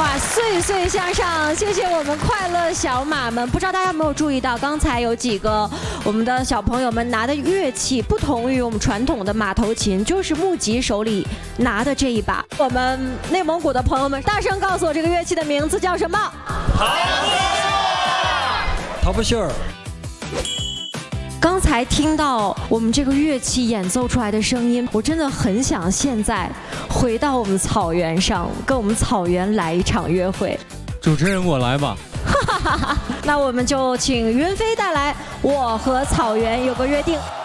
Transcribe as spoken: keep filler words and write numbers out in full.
哇，岁岁向上！谢谢我们快乐小马们。不知道大家有没有注意到，刚才有几个我们的小朋友们拿的乐器不同于我们传统的马头琴，就是木吉手里拿的这一把。我们内蒙古的朋友们，大声告诉我这个乐器的名字叫什么？ 陶布秀。 刚才听到我们这个乐器演奏出来的声音，我真的很想现在回到我们草原上，跟我们草原来一场约会。 主持人，我来吧。 那我们就请云飞带来《我和草原有个约定》。